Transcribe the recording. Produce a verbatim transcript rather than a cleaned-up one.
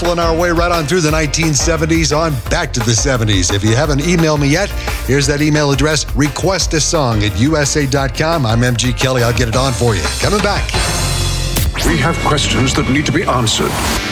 Pulling our way right on through the nineteen seventies on back to the seventies. If you haven't emailed me yet, here's that email address, request a song at U S A dot com. I'm M G Kelly. I'll get it on for you. Coming back. We have questions that need to be answered.